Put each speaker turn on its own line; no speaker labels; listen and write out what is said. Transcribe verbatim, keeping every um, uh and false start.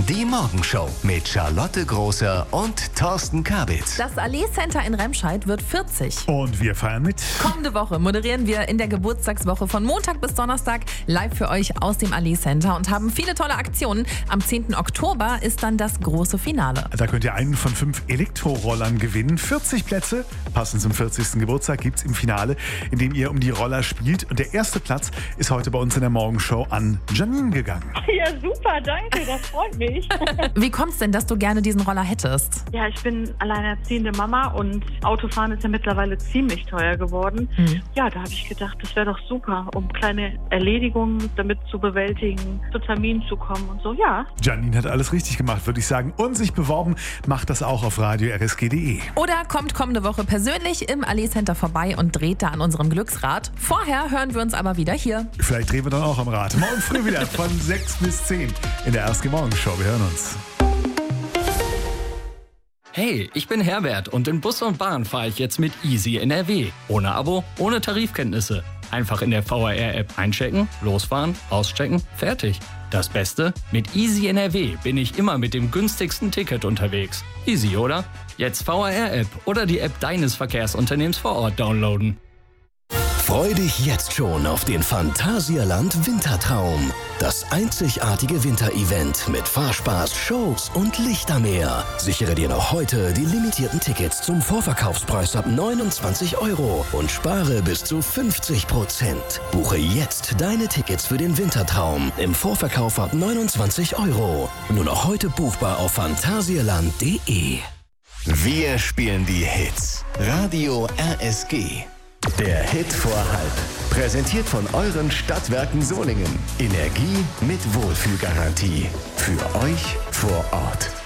Die Morgenshow mit Charlotte Großer und Thorsten Kabitz.
Das Allee Center in Remscheid wird vierzig.
Und wir feiern mit.
Kommende Woche moderieren wir in der Geburtstagswoche von Montag bis Donnerstag live für euch aus dem Allee Center und haben viele tolle Aktionen. Am zehnten Oktober ist dann das große Finale.
Da könnt ihr einen von fünf Elektrorollern gewinnen. vierzig Plätze, passend zum vierzigsten Geburtstag, gibt's im Finale, in dem ihr um die Roller spielt. Und der erste Platz ist heute bei uns in der Morgenshow an Janine gegangen.
Ja, super, danke, das freut mich.
Wie kommt's denn, dass du gerne diesen Roller hättest?
Ja, ich bin alleinerziehende Mama und Autofahren ist ja mittlerweile ziemlich teuer geworden.
Mhm.
Ja, da habe ich gedacht, das wäre doch super, um kleine Erledigungen damit zu bewältigen, zu Terminen zu kommen und so, ja.
Janine hat alles richtig gemacht, würde ich sagen. Und sich beworben, macht das auch auf radio r s g punkt d e.
Oder kommt kommende Woche persönlich im Allee Center vorbei und dreht da an unserem Glücksrad. Vorher hören wir uns aber wieder hier.
Vielleicht drehen wir dann auch am Rad. Morgen früh wieder von sechs bis zehn in der R S G Morgenshow. Wir hören uns.
Hey, ich bin Herbert und in Bus und Bahn fahre ich jetzt mit Easy N R W. Ohne Abo, ohne Tarifkenntnisse. Einfach in der V R R-App einchecken, losfahren, auschecken, fertig. Das Beste? Mit Easy N R W bin ich immer mit dem günstigsten Ticket unterwegs. Easy, oder? Jetzt V R R-App oder die App deines Verkehrsunternehmens vor Ort downloaden.
Freu dich jetzt schon auf den Phantasialand Wintertraum. Das einzigartige Winterevent mit Fahrspaß, Shows und Lichtermeer. Sichere dir noch heute die limitierten Tickets zum Vorverkaufspreis ab neunundzwanzig Euro und spare bis zu fünfzig Prozent. Buche jetzt deine Tickets für den Wintertraum im Vorverkauf ab neunundzwanzig Euro. Nur noch heute buchbar auf phantasialand punkt de. Wir spielen die Hits. Radio R S G. Der Hit vor halb. Präsentiert von euren Stadtwerken Solingen. Energie mit Wohlfühlgarantie. Für euch vor Ort.